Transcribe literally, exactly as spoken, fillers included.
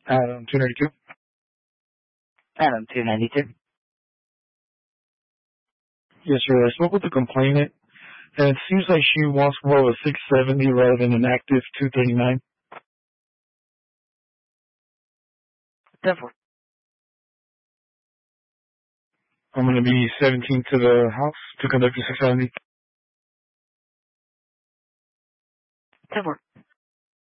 Adam, two ninety-two. Adam, two ninety-two. Yes, sir. I spoke with the complainant, and it seems like she wants more of a six seventy rather than an active two thirty-nine. Definitely. I'm going to be seventeen to the house to conduct a six seventy. Definitely.